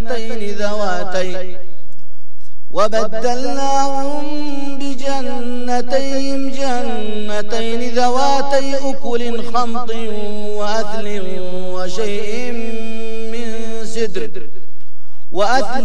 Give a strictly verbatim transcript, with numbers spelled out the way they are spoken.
جنتين ذواتي وبدلناهم بجنتين جنتين ذواتي أكل خمط وأثل وشيء من سدر وأثل